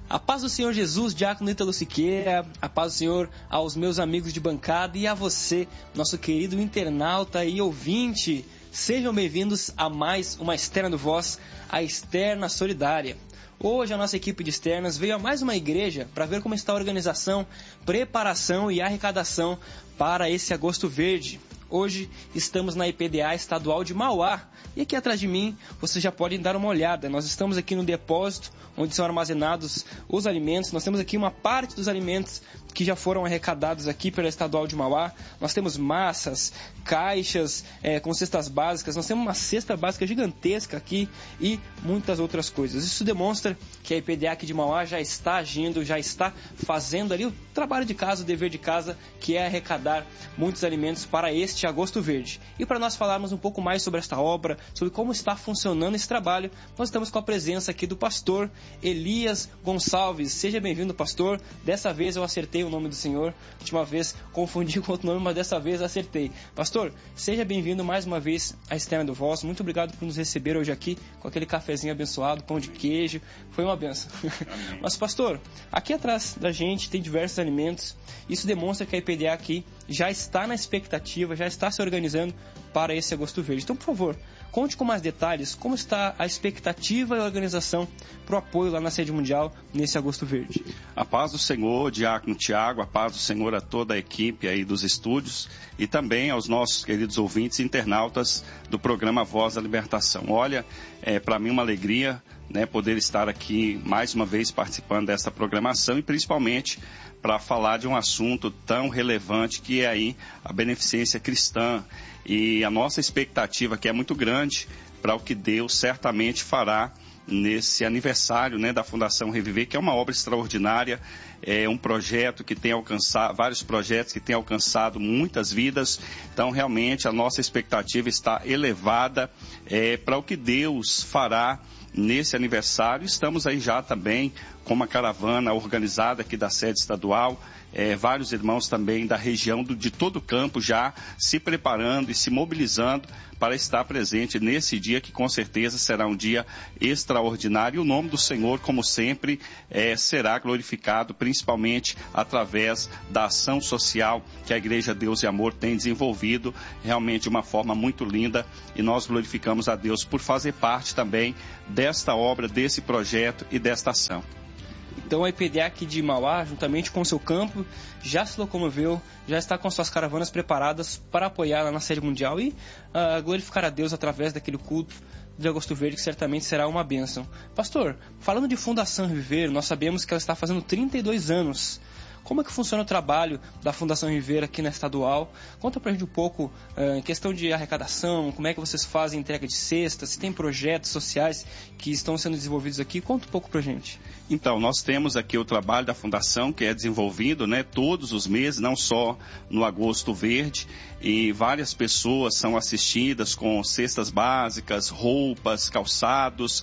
A paz do Senhor Jesus, diácono Ítalo Siqueira, a paz do Senhor aos meus amigos de bancada e a você, nosso querido internauta e ouvinte. Sejam bem-vindos a mais uma externa do Voz, a Externa Solidária. Hoje a nossa equipe de externas veio a mais uma igreja para ver como está a organização, preparação e arrecadação para esse Agosto Verde. Hoje estamos na IPDA estadual de Mauá e aqui atrás de mim vocês já podem dar uma olhada. Nós estamos aqui no depósito onde são armazenados os alimentos. Nós temos aqui uma parte dos alimentos que já foram arrecadados aqui pela estadual de Mauá. Nós temos massas, caixas com cestas básicas. Nós temos uma cesta básica gigantesca aqui e muitas outras coisas. Isso demonstra que a IPDA aqui de Mauá já está agindo, já está fazendo ali o trabalho de casa, o dever de casa, que é arrecadar muitos alimentos para este Agosto Verde. E para nós falarmos um pouco mais sobre esta obra, sobre como está funcionando esse trabalho, nós estamos com a presença aqui do pastor Elias Gonçalves. Seja bem-vindo, pastor. Dessa vez eu acertei o nome do senhor. Última vez confundi com outro nome, mas dessa vez acertei. Pastor, seja bem-vindo mais uma vez à Externa do Voz. Muito obrigado por nos receber hoje aqui com aquele cafezinho abençoado, pão de queijo. Foi uma benção. Mas, pastor, aqui atrás da gente tem diversos alimentos. Isso demonstra que a IPDA aqui já está na expectativa, já está se organizando para esse Agosto Verde. Então, por favor, conte com mais detalhes como está a expectativa e a organização para o apoio lá na sede mundial nesse Agosto Verde. A paz do Senhor, diácono Tiago, a paz do Senhor a toda a equipe aí dos estúdios e também aos nossos queridos ouvintes e internautas do programa Voz da Libertação. Olha, para mim uma alegria, poder estar aqui mais uma vez participando dessa programação e principalmente para falar de um assunto tão relevante que é aí a beneficência cristã e a nossa expectativa que é muito grande para o que Deus certamente fará nesse aniversário da Fundação Reviver, que é uma obra extraordinária, é um projeto que tem alcançado, vários projetos que têm alcançado muitas vidas, então realmente a nossa expectativa está elevada para o que Deus fará nesse aniversário. Estamos aí já também com uma caravana organizada aqui da sede estadual, vários irmãos também da região de todo o campo já se preparando e se mobilizando para estar presente nesse dia que com certeza será um dia extraordinário. E o nome do Senhor, como sempre, será glorificado principalmente através da ação social que a Igreja Deus e Amor tem desenvolvido realmente de uma forma muito linda e nós glorificamos a Deus por fazer parte também desta obra, desse projeto e desta ação. Então a IPDA aqui de Mauá, juntamente com o seu campo, já se locomoveu, já está com suas caravanas preparadas para apoiar lá na sede mundial e glorificar a Deus através daquele culto de Agosto Verde, que certamente será uma bênção. Pastor, falando de Fundação Reviver, nós sabemos que ela está fazendo 32 anos. Como é que funciona o trabalho da Fundação Reviver aqui na estadual? Conta pra gente um pouco em questão de arrecadação, como é que vocês fazem entrega de cestas, se tem projetos sociais que estão sendo desenvolvidos aqui. Conta um pouco pra gente. Então, nós temos aqui o trabalho da Fundação que é desenvolvido todos os meses, não só no Agosto Verde, e várias pessoas são assistidas com cestas básicas, roupas, calçados,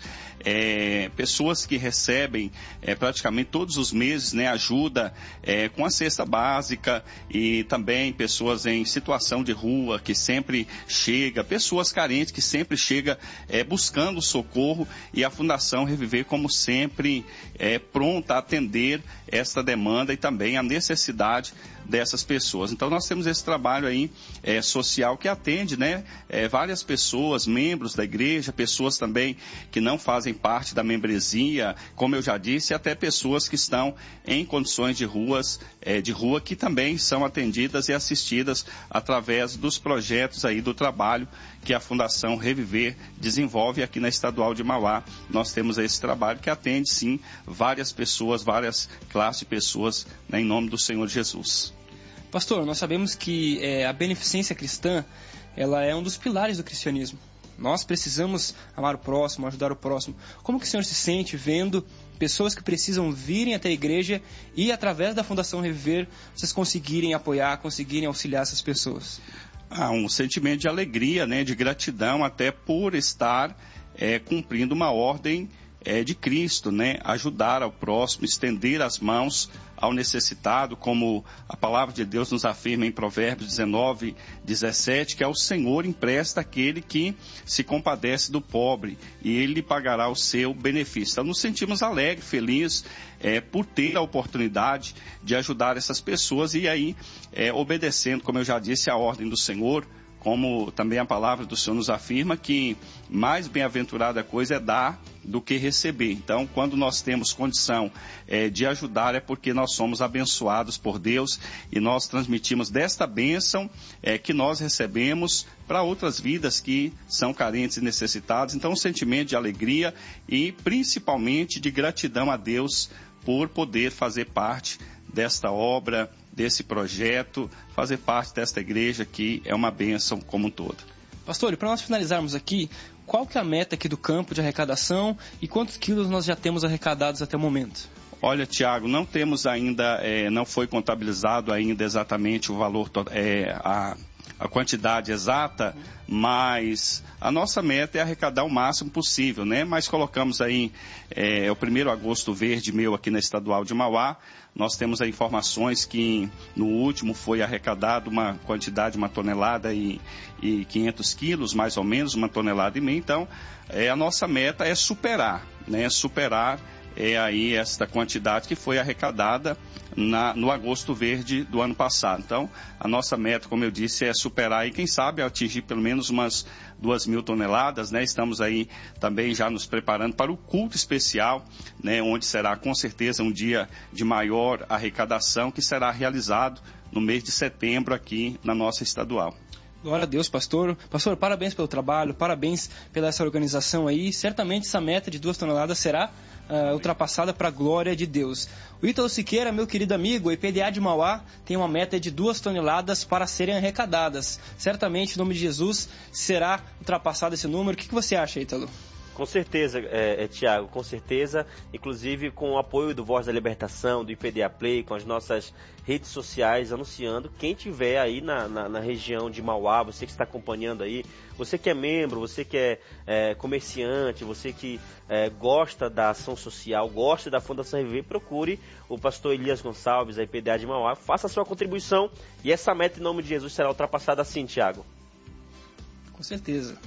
pessoas que recebem praticamente todos os meses ajuda com a cesta básica e também pessoas em situação de rua que sempre chega, pessoas carentes que sempre chega buscando socorro e a Fundação Reviver, como sempre, pronta a atender esta demanda e também a necessidade dessas pessoas. Então nós temos esse trabalho aí social que atende várias pessoas, membros da igreja, pessoas também que não fazem parte da membresia, como eu já disse, até pessoas que estão em condições de rua que também são atendidas e assistidas através dos projetos aí do trabalho que a Fundação Reviver desenvolve aqui na Estadual de Mauá. Nós temos esse trabalho que atende sim várias pessoas, várias classes de pessoas, em nome do Senhor Jesus. Pastor, nós sabemos que a beneficência cristã, ela é um dos pilares do cristianismo. Nós precisamos amar o próximo, ajudar o próximo. Como que o senhor se sente vendo pessoas que precisam virem até a igreja e, através da Fundação Reviver, vocês conseguirem apoiar, conseguirem auxiliar essas pessoas? Um sentimento de alegria, de gratidão, até por estar cumprindo uma ordem de Cristo, né? Ajudar ao próximo, estender as mãos ao necessitado, como a palavra de Deus nos afirma em Provérbios 19, 17, que é o Senhor empresta aquele que se compadece do pobre e ele lhe pagará o seu benefício. Então nos sentimos alegres, felizes por ter a oportunidade de ajudar essas pessoas e aí obedecendo, como eu já disse, a ordem do Senhor, como também a palavra do Senhor nos afirma que mais bem-aventurada coisa é dar do que receber. Então, quando nós temos condição de ajudar, é porque nós somos abençoados por Deus e nós transmitimos desta bênção que nós recebemos para outras vidas que são carentes e necessitadas. Então, um sentimento de alegria e principalmente de gratidão a Deus por poder fazer parte desta obra, desse projeto, fazer parte desta igreja que é uma bênção como um todo. Pastor, e para nós finalizarmos aqui, qual que é a meta aqui do campo de arrecadação e quantos quilos nós já temos arrecadados até o momento? Olha, Tiago, não temos ainda, não foi contabilizado ainda exatamente o valor, a quantidade exata, mas a nossa meta é arrecadar o máximo possível, né? Mas colocamos aí o primeiro agosto verde meu aqui na Estadual de Mauá. Nós temos aí informações que no último foi arrecadado uma quantidade, 1 tonelada e 500 quilos, mais ou menos, 1,5 tonelada. Então, a nossa meta é superar, né? Superar aí esta quantidade que foi arrecadada no agosto verde do ano passado. Então, a nossa meta, como eu disse, é superar e quem sabe atingir pelo menos umas 2.000 toneladas, né? Estamos aí também já nos preparando para o culto especial, né? Onde será com certeza um dia de maior arrecadação que será realizado no mês de setembro aqui na nossa estadual. Glória a Deus, pastor. Pastor, parabéns pelo trabalho, parabéns pela essa organização aí. Certamente essa meta de 2 toneladas será ultrapassada para a glória de Deus. O Ítalo Siqueira, meu querido amigo, o IPDA de Mauá tem uma meta de 2 toneladas para serem arrecadadas. Certamente, em nome de Jesus, será ultrapassado esse número. O que você acha, Ítalo? Com certeza, Tiago, com certeza, inclusive com o apoio do Voz da Libertação, do IPDA Play, com as nossas redes sociais anunciando, quem tiver aí na região de Mauá, você que está acompanhando aí, você que é membro, você que é comerciante, você que gosta da ação social, gosta da Fundação Reviver, procure o pastor Elias Gonçalves, a IPDA de Mauá, faça a sua contribuição e essa meta em nome de Jesus será ultrapassada assim, Tiago. Com certeza.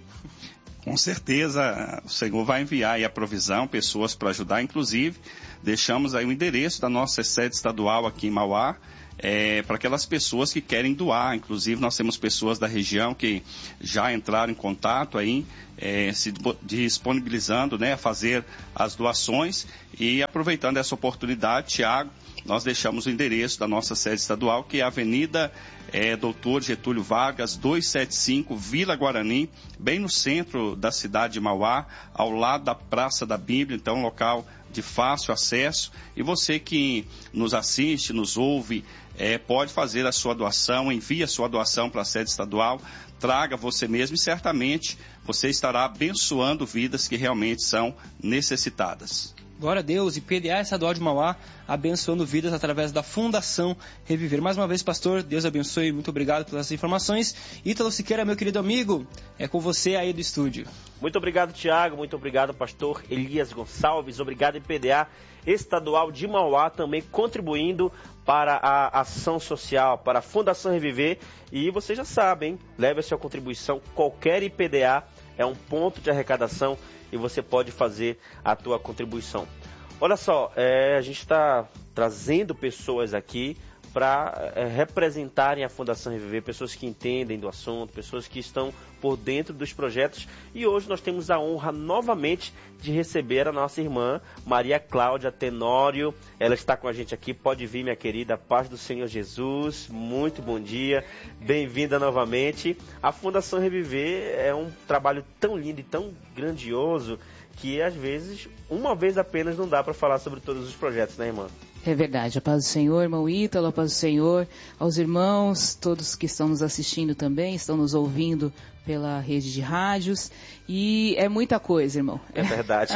Com certeza, o Senhor vai enviar aí a provisão, pessoas para ajudar. Inclusive, deixamos aí o endereço da nossa sede estadual aqui em Mauá, para aquelas pessoas que querem doar. Inclusive, nós temos pessoas da região que já entraram em contato aí, se disponibilizando, né, a fazer as doações. E aproveitando essa oportunidade, Tiago, nós deixamos o endereço da nossa sede estadual, que é a Avenida Doutor Getúlio Vargas, 275, Vila Guarani, bem no centro da cidade de Mauá, ao lado da Praça da Bíblia, então um local de fácil acesso. E você que nos assiste, nos ouve, pode fazer a sua doação, envie a sua doação para a sede estadual, traga você mesmo e certamente você estará abençoando vidas que realmente são necessitadas. Glória a Deus, e PDA Estadual de Mauá, abençoando vidas através da Fundação Reviver. Mais uma vez, pastor, Deus abençoe, muito obrigado pelas informações. Ítalo Siqueira, meu querido amigo, é com você aí do estúdio. Muito obrigado, Tiago, muito obrigado, pastor Elias Gonçalves, obrigado, IPDA Estadual de Mauá, também contribuindo para a ação social, para a Fundação Reviver. E você já sabe, hein? Leve a sua contribuição, qualquer IPDA é um ponto de arrecadação e você pode fazer a tua contribuição. Olha só, a gente está trazendo pessoas aqui para representarem a Fundação Reviver, pessoas que entendem do assunto, pessoas que estão por dentro dos projetos. E hoje nós temos a honra novamente de receber a nossa irmã Maria Cláudia Tenório. Ela está com a gente aqui, pode vir, minha querida, paz do Senhor Jesus, muito bom dia, bem-vinda novamente. A Fundação Reviver é um trabalho tão lindo e tão grandioso que às vezes, uma vez apenas não dá para falar sobre todos os projetos, né, irmã? É verdade, a paz do Senhor, irmão Ítalo, a paz do Senhor, aos irmãos, todos que estão nos assistindo também, estão nos ouvindo pela rede de rádios, e é muita coisa, irmão. É verdade.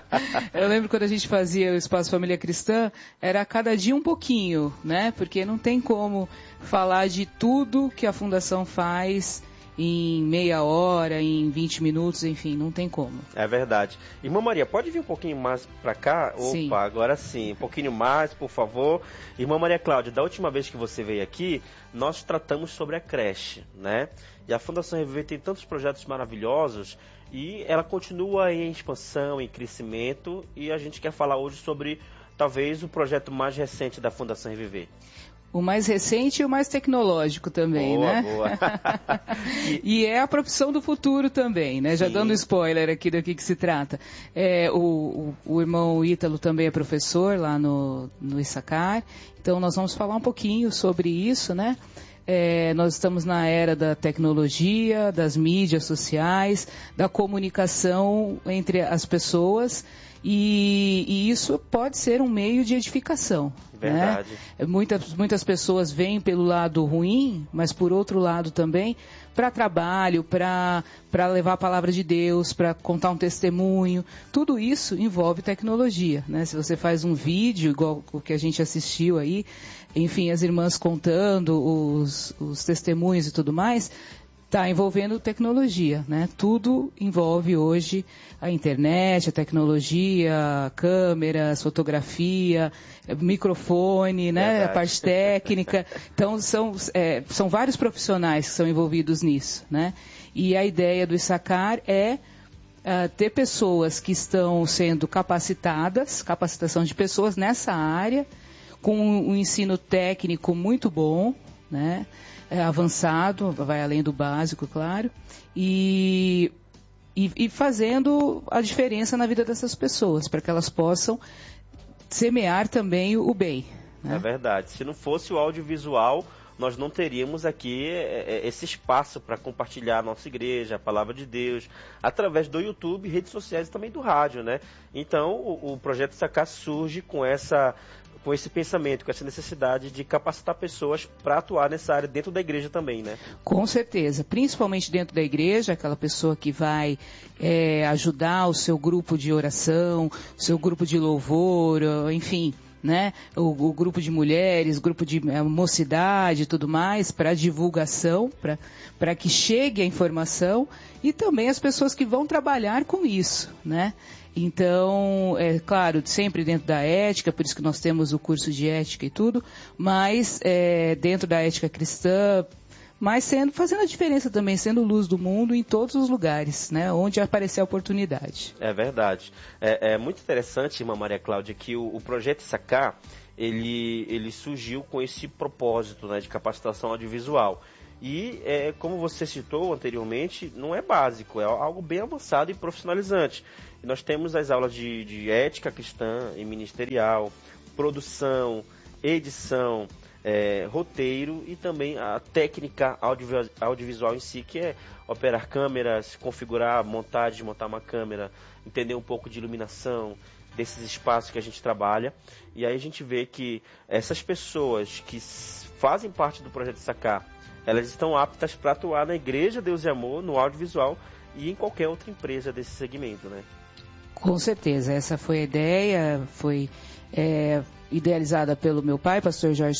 Eu lembro quando a gente fazia o Espaço Família Cristã, era cada dia um pouquinho, né? Porque não tem como falar de tudo que a Fundação faz em meia hora, em 20 minutos, enfim, não tem como. É verdade. Irmã Maria, pode vir um pouquinho mais para cá? Sim. Opa, agora sim, um pouquinho mais, por favor. Irmã Maria Cláudia, da última vez que você veio aqui, nós tratamos sobre a creche, né? E a Fundação Reviver tem tantos projetos maravilhosos e ela continua em expansão, em crescimento, e a gente quer falar hoje sobre talvez o projeto mais recente da Fundação Reviver. O mais recente e o mais tecnológico também, boa, né? Boa. E é a profissão do futuro também, né? Já Sim. dando spoiler aqui do que se trata. O irmão Ítalo também é professor lá no Issacar, então nós vamos falar um pouquinho sobre isso, né? Nós estamos na era da tecnologia, das mídias sociais, da comunicação entre as pessoas, e isso pode ser um meio de edificação. Verdade. Né? Muitas pessoas vêm pelo lado ruim, mas por outro lado também para trabalho, para levar a palavra de Deus, para contar um testemunho. Tudo isso envolve tecnologia. Né? Se você faz um vídeo, igual o que a gente assistiu aí, enfim, as irmãs contando os testemunhos e tudo mais, está envolvendo tecnologia, né? Tudo envolve hoje a internet, a tecnologia, câmeras, fotografia, microfone, né? A parte técnica. Então, são vários profissionais que são envolvidos nisso, né? E a ideia do Issacar é ter pessoas que estão sendo capacitadas, capacitação de pessoas nessa área, com um ensino técnico muito bom, né? Avançado, vai além do básico, claro, e fazendo a diferença na vida dessas pessoas, para que elas possam semear também o bem. Né? É verdade. Se não fosse o audiovisual, nós não teríamos aqui esse espaço para compartilhar a nossa igreja, a palavra de Deus, através do YouTube, redes sociais e também do rádio, né? Então, o Projeto Issacar surge com esse pensamento, com essa necessidade de capacitar pessoas para atuar nessa área dentro da igreja também, né? Com certeza, principalmente dentro da igreja, aquela pessoa que vai ajudar o seu grupo de oração, o seu grupo de louvor, enfim, né? O grupo de mulheres, grupo de mocidade e tudo mais, para divulgação, para que chegue a informação, e também as pessoas que vão trabalhar com isso, né? Então, é claro, sempre dentro da ética, por isso que nós temos o curso de ética e tudo, mas dentro da ética cristã, mas fazendo a diferença também, sendo luz do mundo em todos os lugares, né, onde aparecer a oportunidade. É verdade. É muito interessante, irmã Maria Cláudia, que o Projeto Issacar, ele surgiu com esse propósito, né, de capacitação audiovisual. E, como você citou anteriormente, não é básico, é algo bem avançado e profissionalizante. E nós temos as aulas de ética cristã e ministerial, produção, edição, roteiro e também a técnica audiovisual em si, que é operar câmeras, configurar, desmontar uma câmera, entender um pouco de iluminação, desses espaços que a gente trabalha. E aí a gente vê que essas pessoas que fazem parte do Projeto Issacar, elas estão aptas para atuar na Igreja Deus e Amor, no audiovisual e em qualquer outra empresa desse segmento, né? Com certeza, essa foi a ideia, foi idealizada pelo meu pai, pastor Jorge